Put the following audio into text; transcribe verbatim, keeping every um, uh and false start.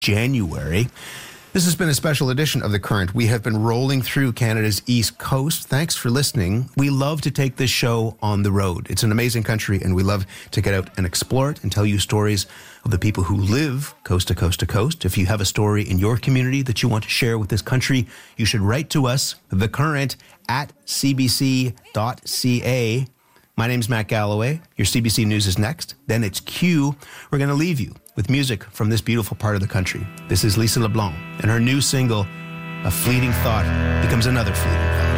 January. This has been a special edition of The Current. We have been rolling through Canada's East Coast. Thanks for listening. We love to take this show on the road. It's an amazing country, and we love to get out and explore it and tell you stories of the people who live coast to coast to coast. If you have a story in your community that you want to share with this country, you should write to us, thecurrent at c b c dot c a. My name's Matt Galloway. Your C B C News is next. Then it's Q. We're going to leave you with music from this beautiful part of the country. This is Lisa LeBlanc, and her new single, A Fleeting Thought Becomes Another Fleeting Thought.